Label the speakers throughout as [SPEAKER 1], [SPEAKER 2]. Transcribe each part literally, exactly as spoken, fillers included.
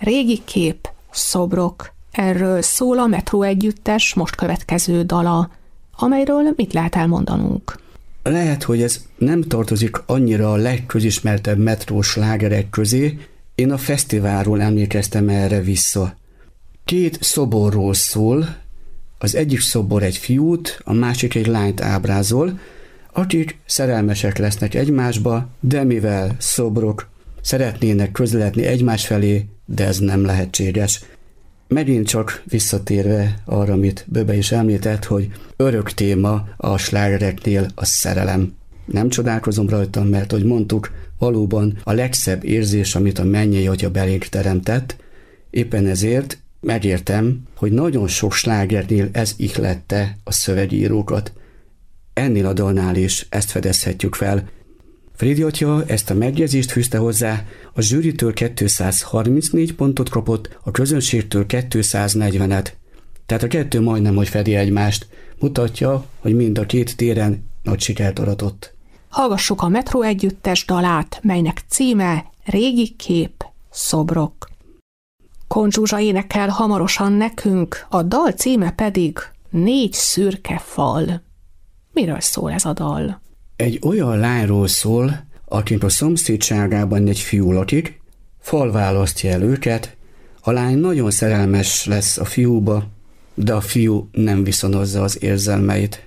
[SPEAKER 1] régi kép, szobrok. Erről szól a Metró együttes most következő dala, amelyről mit lehet elmondanunk?
[SPEAKER 2] Lehet, hogy ez nem tartozik annyira a legközismertebb metrós slágerek közé, én a fesztiválról emlékeztem erre vissza. Két szoborról szól, az egyik szobor egy fiút, a másik egy lányt ábrázol, akik szerelmesek lesznek egymásba, de mivel szobrok szeretnének közeledni egymás felé, de ez nem lehetséges. Megint csak visszatérve arra, amit Böbe is említett, hogy örök téma a slágereknél a szerelem. Nem csodálkozom rajtam, mert, hogy mondtuk, valóban a legszebb érzés, amit a mennyei Atya belénk teremtett, éppen ezért megértem, hogy nagyon sok slágernél ez ihlette a szövegírókat. Ennél a dalnál is ezt fedezhetjük fel. Frédi Atya ezt a megjegyzést fűzte hozzá, a zsűritől kétszázharmincnégy pontot kapott, a közönségtől kétszáznegyvenet. Tehát a kettő majdnem, hogy fedi egymást. Mutatja, hogy mind a két téren nagy sikert aratott.
[SPEAKER 1] Hallgassuk a Metró együttes dalát, melynek címe Régi kép, szobrok. Kohn Zsuzsa énekel hamarosan nekünk, a dal címe pedig Négy szürke fal. Miről szól ez a dal?
[SPEAKER 2] Egy olyan lányról szól, akik a szomszédságában egy fiú lakik, fal választja el őket, a lány nagyon szerelmes lesz a fiúba, de a fiú nem viszonozza az érzelmeit.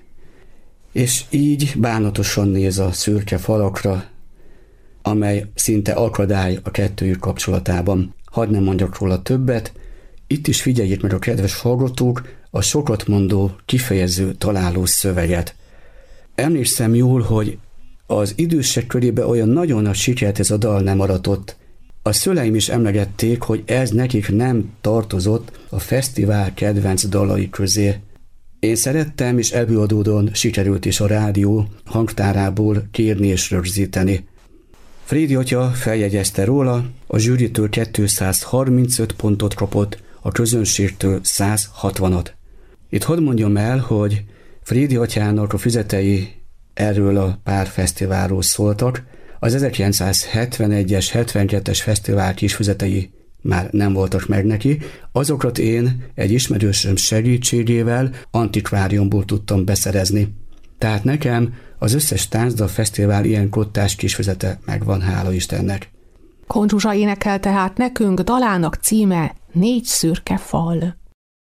[SPEAKER 2] És így bánatosan néz a szürke falakra, amely szinte akadály a kettőjük kapcsolatában. Hadd nem mondjak róla többet, itt is figyeljék meg a kedves hallgatók a sokat mondó, kifejező, találó szöveget. Emlékszem jól, hogy az idősek körében olyan nagyon nagy sikert ez a dal nem aratott. A szüleim is emlegették, hogy ez nekik nem tartozott a fesztivál kedvenc dalai közé. Én szerettem, és ebből adódóan sikerült is a rádió hangtárából kérni és rögzíteni. Frédi Atya feljegyezte róla, a zsűritől kétszázharmincöt pontot kapott, a közönségtől száz hatvanat. Itt hadd mondjam el, hogy Frédi Atyának a füzetei erről a pár fesztiválról szóltak, az ezerkilencszázhetvenegyes, hetvenkettes fesztivál kis füzetei már nem voltak meg neki, azokat én egy ismerősöm segítségével antikváriumból tudtam beszerezni. Tehát nekem az összes táncdal fesztivál ilyen kottás kisfüzete megvan, hála Istennek.
[SPEAKER 1] Kohn Zsuzsa énekel tehát nekünk, dalának címe Négy szürke fal.